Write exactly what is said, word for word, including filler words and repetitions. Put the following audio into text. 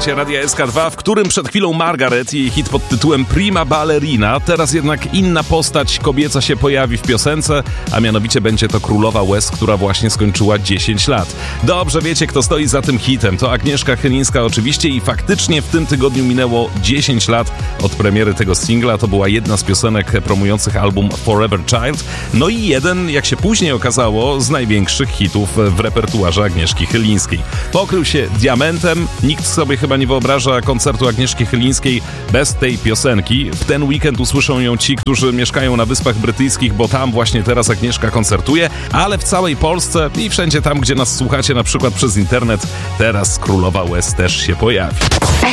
Słuchacie Radia S K dwa, w którym przed chwilą Margaret i jej hit pod tytułem Prima Ballerina. Teraz jednak inna postać kobieca się pojawi w piosence, a mianowicie będzie to królowa łez, która właśnie skończyła dziesięć lat. Dobrze wiecie, kto stoi za tym hitem. To Agnieszka Chylińska oczywiście i faktycznie w tym tygodniu minęło dziesięć lat od premiery tego singla. To była jedna z piosenek promujących album Forever Child. No i jeden, jak się później okazało, z największych hitów w repertuarze Agnieszki Chylińskiej. Pokrył się diamentem. Nikt sobie chyba nie wyobraża koncertu Agnieszki Chylińskiej bez tej piosenki. W ten weekend usłyszą ją ci, którzy mieszkają na Wyspach Brytyjskich, bo tam właśnie teraz Agnieszka koncertuje, ale w całej Polsce i wszędzie tam, gdzie nas słuchacie, na przykład przez internet, teraz Królowa Łez też się pojawi.